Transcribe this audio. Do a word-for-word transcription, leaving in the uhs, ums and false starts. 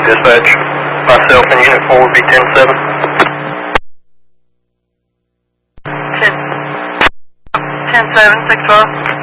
dispatch. Myself and Unit four would be ten seven. ten seven, six twelve.